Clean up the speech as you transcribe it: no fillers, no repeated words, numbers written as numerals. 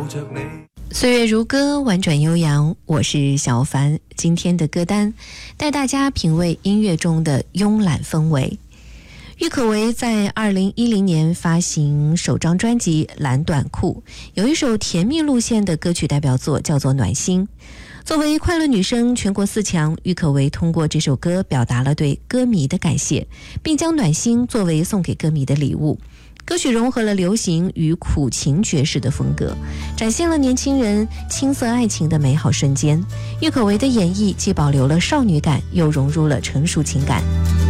着你。 岁月如歌，婉转悠扬，我是小凡。今天的歌单带大家品味音乐中的慵懒氛围。郁可唯在2010年发行首张专辑《蓝短裤》，有一首甜蜜路线的歌曲代表作叫做《暖心》。作为快乐女声全国4强，郁可唯通过这首歌表达了对歌迷的感谢，并将暖心作为送给歌迷的礼物。歌曲融合了流行与苦情爵士的风格，展现了年轻人青涩爱情的美好瞬间。郁可唯的演绎既保留了少女感，又融入了成熟情感。